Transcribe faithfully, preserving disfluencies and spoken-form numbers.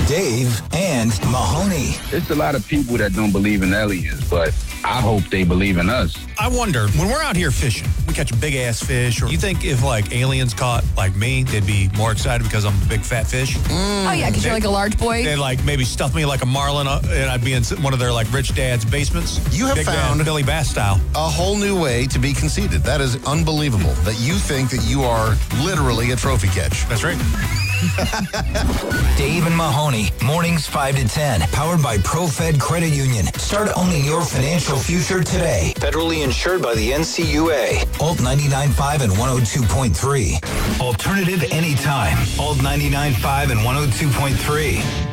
Dave and Mahoney. There's a lot of people that don't believe in aliens, but I hope they believe in us. I wonder, when we're out here fishing, we catch a big-ass fish, or you think if, like, aliens caught, like me, they'd be more excited because I'm a big fat fish? Mm. Oh, yeah, because you're like a large boy. They'd, like, maybe stuff me like a marlin, uh, and I'd be in one of their, like, rich dad's basements. You have big found Billy Bass style. A whole new way to be conceited. That is unbelievable, that you think that you are literally a trophy catch. That's right. Dave and Mahoney, mornings five to ten, powered by ProFed Credit Union. Start owning your financial future today. Federally insured by the N C U A. Alt ninety-nine point five and one oh two point three. Alternative anytime. Alt ninety-nine point five and one oh two point three.